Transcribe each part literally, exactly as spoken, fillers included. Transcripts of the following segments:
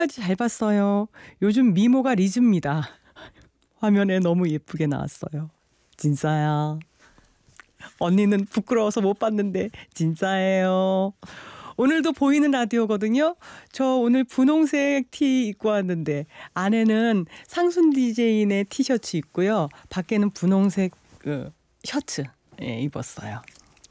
잘 봤어요. 요즘 미모가 리즈입니다. 화면에 너무 예쁘게 나왔어요. 진짜야. 언니는 부끄러워서 못 봤는데 진짜예요. 오늘도 보이는 라디오거든요. 저 오늘 분홍색 티 입고 왔는데 안에는 상순 디제이의 티셔츠 입고요. 밖에는 분홍색 그 셔츠 예, 입었어요.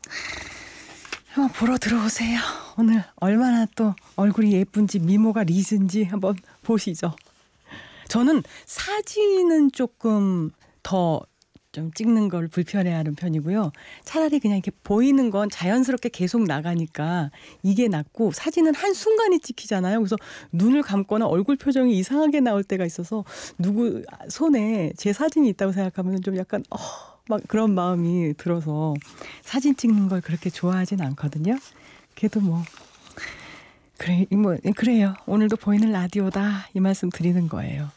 한번 보러 들어오세요. 오늘 얼마나 또 얼굴이 예쁜지 미모가 리즈인지 한번 보시죠. 저는 사진은 조금 더 좀 찍는 걸 불편해하는 편이고요. 차라리 그냥 이렇게 보이는 건 자연스럽게 계속 나가니까 이게 낫고, 사진은 한순간에 찍히잖아요. 그래서 눈을 감거나 얼굴 표정이 이상하게 나올 때가 있어서 누구 손에 제 사진이 있다고 생각하면 좀 약간 어, 막 그런 마음이 들어서 사진 찍는 걸 그렇게 좋아하진 않거든요. 그래도 뭐 그래, 뭐 그래요. 오늘도 보이는 라디오다 이 말씀 드리는 거예요.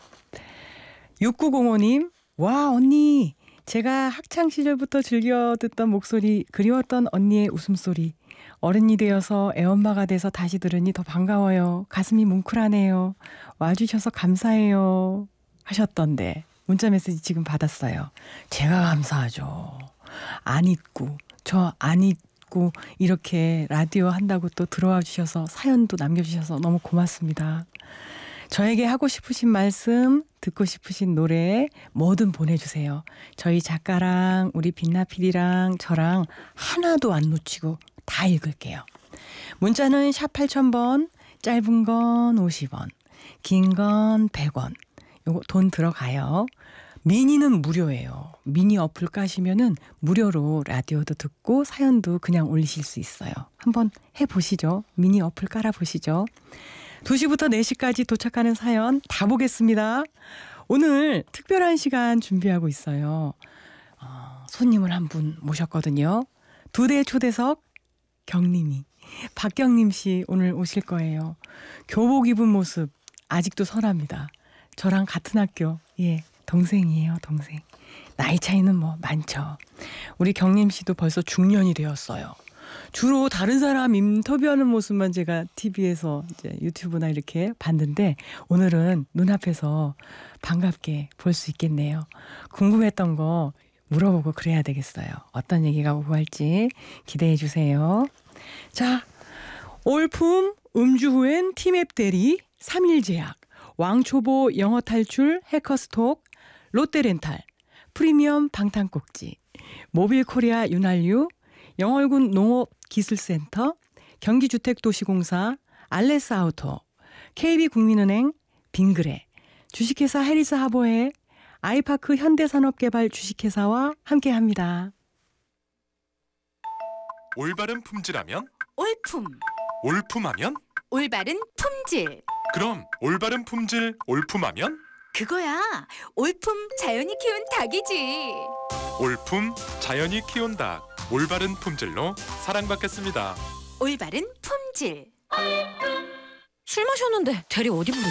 육구공오 님, 와 언니, 제가 학창 시절부터 즐겨 듣던 목소리, 그리웠던 언니의 웃음소리, 어른이 되어서 애엄마가 돼서 다시 들으니 더 반가워요. 가슴이 뭉클하네요. 와주셔서 감사해요 하셨던데 문자 메시지 지금 받았어요. 제가 감사하죠. 안 잊고, 저 안 잊고 이렇게 라디오 한다고 또 들어와 주셔서 사연도 남겨주셔서 너무 고맙습니다. 저에게 하고 싶으신 말씀, 듣고 싶으신 노래 뭐든 보내주세요. 저희 작가랑 우리 빛나 피디랑 저랑 하나도 안 놓치고 다 읽을게요. 문자는 샵 팔천 번, 짧은 건 오십 원, 긴 건 백 원. 요거 돈 들어가요. 미니는 무료예요. 미니 어플 까시면은 무료로 라디오도 듣고 사연도 그냥 올리실 수 있어요. 한번 해보시죠. 미니 어플 깔아보시죠. 두 시부터 네 시까지 도착하는 사연 다 보겠습니다. 오늘 특별한 시간 준비하고 있어요. 어, 손님을 한 분 모셨거든요. 두 대 초대석 경림이, 박경림 씨 오늘 오실 거예요. 교복 입은 모습 아직도 선합니다. 저랑 같은 학교, 예, 동생이에요, 동생. 나이 차이는 뭐 많죠. 우리 경림 씨도 벌써 중년이 되었어요. 주로 다른 사람 인터뷰하는 모습만 제가 티비에서 이제 유튜브나 이렇게 봤는데 오늘은 눈앞에서 반갑게 볼 수 있겠네요. 궁금했던 거 물어보고 그래야 되겠어요. 어떤 얘기가 오고 할지 기대해 주세요. 자, 올품 음주 후엔 티맵 대리, 삼일제약, 왕초보 영어 탈출 해커스톡, 롯데렌탈, 프리미엄 방탄꼭지, 모빌코리아 윤활유, 영월군 농업기술센터, 경기주택도시공사, 알레스아우토, 케이비국민은행, 빙그레, 주식회사 해리스하버의, 아이파크 현대산업개발 주식회사와 함께합니다. 올바른 품질하면? 올품. 올품하면? 올바른 품질. 그럼 올바른 품질 올품하면? 그거야. 올품 자연이 키운 닭이지. 올품 자연이 키운 닭, 올바른 품질로 사랑받겠습니다. 올바른 품질. 술 마셨는데 대리 어디 부르지?